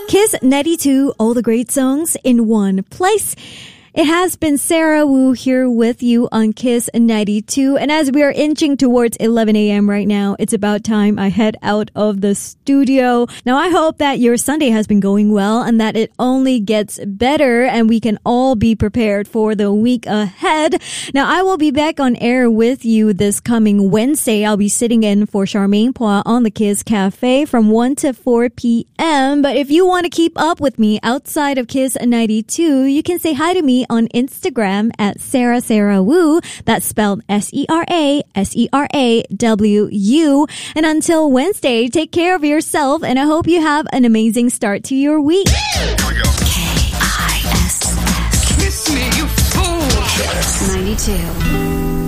Kiss 92, all the great songs in one place. It has been Sarah Wu here with you on Kiss 92. And as we are inching towards 11 a.m. right now, it's about time I head out of the studio. Now, I hope that your Sunday has been going well and that it only gets better and we can all be prepared for the week ahead. Now, I will be back on air with you this coming Wednesday. I'll be sitting in for Charmaine Pois on the Kiss Cafe from 1 to 4 p.m. But if you want to keep up with me outside of Kiss 92, you can say hi to me on Instagram at Sarah Wu. That's spelled SERAWU. And until Wednesday, take care of yourself and I hope you have an amazing start to your week. Here we go. KISS. Kiss me, you fool. Kiss 92.